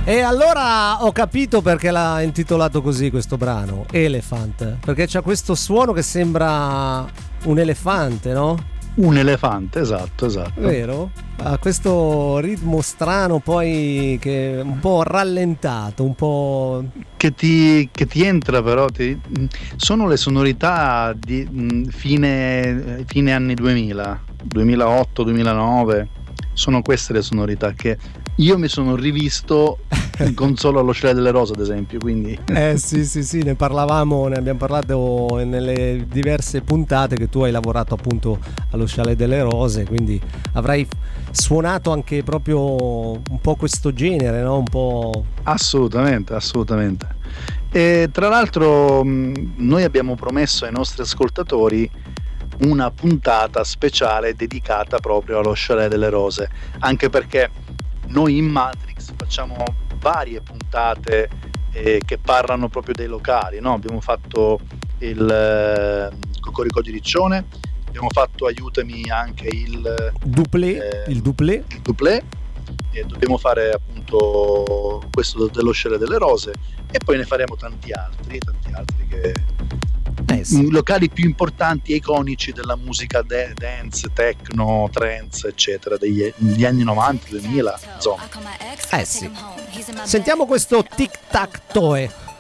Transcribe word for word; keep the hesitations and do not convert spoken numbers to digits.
E allora ho capito perché l'ha intitolato così questo brano, Elephant, perché c'ha questo suono che sembra un elefante, no? Un elefante, esatto, esatto. Vero? Ha questo ritmo strano, poi che è un po' rallentato, un po'... Che ti, che ti entra però, ti, sono le sonorità di fine, fine anni duemila, duemilaotto duemilanove, sono queste le sonorità che io mi sono rivisto in console allo Chalet delle Rose, ad esempio, quindi eh sì sì sì, ne parlavamo, ne abbiamo parlato nelle diverse puntate che tu hai lavorato appunto allo Chalet delle Rose, quindi avrai suonato anche proprio un po' questo genere, no? Un po'... assolutamente, assolutamente. E tra l'altro noi abbiamo promesso ai nostri ascoltatori una puntata speciale dedicata proprio allo Chalet delle Rose, anche perché noi in Matrix facciamo varie puntate eh, che parlano proprio dei locali, no? Abbiamo fatto il eh, Cocorico di Riccione, abbiamo fatto, aiutami, anche il Duplé, eh, il Duplé, il Duplé, e dobbiamo fare appunto questo dello Chalet delle Rose, e poi ne faremo tanti altri, tanti altri che eh sì. locali più importanti e iconici della musica de- dance, techno, trance, eccetera, degli, degli anni novanta, duemila, insomma. Eh sì. Sentiamo questo tic tac toe.